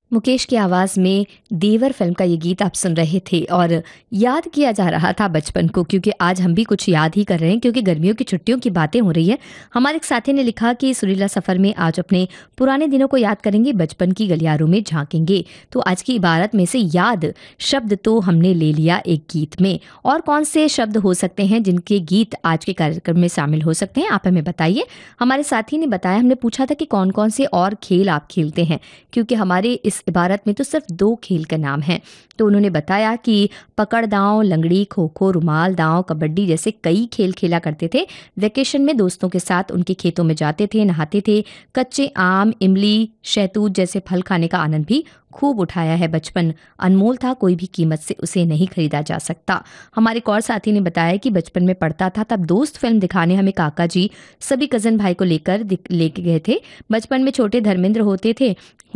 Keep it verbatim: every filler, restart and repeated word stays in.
मुकेश की आवाज़ में देवर फ़िल्म का ये गीत आप सुन रहे थे और याद किया जा रहा था बचपन को क्योंकि आज हम भी कुछ याद ही कर रहे हैं क्योंकि गर्मियों की छुट्टियों की बातें हो रही है। हमारे एक साथी ने लिखा कि सुरीला सफ़र में आज अपने पुराने दिनों को याद करेंगे, बचपन की गलियारों में झाँकेंगे। तो आज की इबारत में से याद शब्द तो हमने ले लिया एक गीत में। और कौन से शब्द हो सकते हैं जिनके गीत आज के कार्यक्रम में शामिल हो सकते हैं, आप हमें बताइए। हमारे साथी ने बताया, हमने पूछा था कि कौन-कौन से और खेल आप खेलते हैं, क्योंकि हमारे इस इबारत में तो सिर्फ दो खेल के नाम हैं। तो उन्होंने बताया कि पकड़ दांव, लंगड़ी, खो-खो, रुमाल दांव, कबड्डी जैसे कई खेल खेला करते थे। वेकेशन में दोस्तों के साथ उनके खेतों में जाते थे, नहाते थे। कच्चे आम, इमली, शहतूत जैसे फल खाने का आनंद भी खूब उठाया है। बचपन अनमोल था, कोई भी कीमत से उसे नहीं खरीदा जा सकता। हमारे एक और साथी ने बताया कि बचपन में पढ़ता था तब दोस्त फिल्म दिखाने हमें काका जी सभी कज़न भाई को लेकर दिख- लेके गए थे। बचपन में छोटे धर्मेंद्र होते थे,